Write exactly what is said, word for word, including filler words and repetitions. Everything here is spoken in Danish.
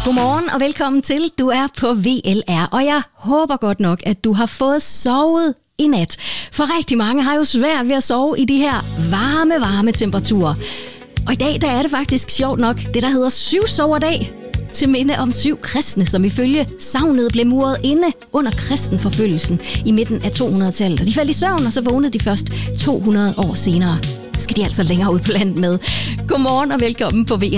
Godmorgen og velkommen til. Du er på V L R, og jeg håber godt nok, at du har fået sovet i nat. For rigtig mange har jo svært ved at sove i de her varme, varme temperaturer. Og i dag der er det faktisk sjovt nok det, der hedder syvsoverdag. Til minde om syv kristne, som ifølge sagnet blev muret inde under kristenforfølgelsen i midten af to hundrede-tallet. Og de faldt i søvn, og så vågnede de først to hundrede år senere. Skal de altså længere ud på landet med. Godmorgen og velkommen på V L R.